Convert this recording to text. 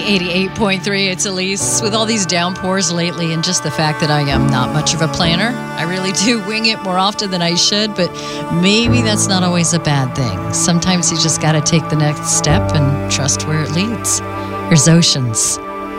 88.3, it's Elise. With all these downpours lately and just the fact that I am not much of a planner, I really do wing it more often than I should, but maybe that's not always a bad thing. Sometimes you just got to take the next step and trust where it leads. Here's Oceans.